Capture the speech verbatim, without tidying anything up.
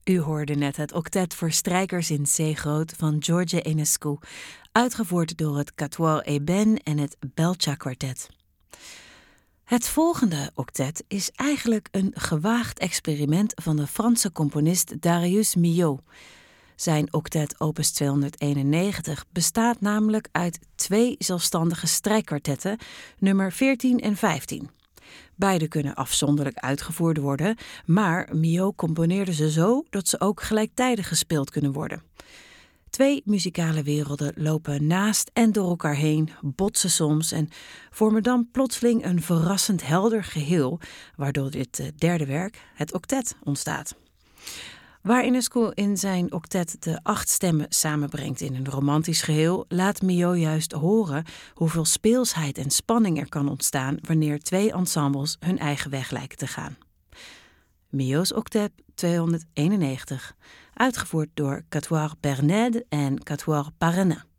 U hoorde net het octet voor strijkers in C groot van George Enescu, uitgevoerd door het Quatuor Eben en het Belcha Kwartet. Het volgende octet is eigenlijk een gewaagd experiment van de Franse componist Darius Milhaud. Zijn octet opus tweehonderdeenennegentig bestaat namelijk uit twee zelfstandige strijkkwartetten, nummer veertien en vijftien. Beide kunnen afzonderlijk uitgevoerd worden, maar Milhaud componeerde ze zo dat ze ook gelijktijdig gespeeld kunnen worden. Twee muzikale werelden lopen naast en door elkaar heen, botsen soms en vormen dan plotseling een verrassend helder geheel, waardoor dit derde werk, het octet, ontstaat. Waar Enescu in zijn octet de acht stemmen samenbrengt in een romantisch geheel, laat Milhaud juist horen hoeveel speelsheid en spanning er kan ontstaan wanneer twee ensembles hun eigen weg lijken te gaan. Milhaud's octet tweehonderdeenennegentig, uitgevoerd door Quatuor Bernède en Quatuor Paranin.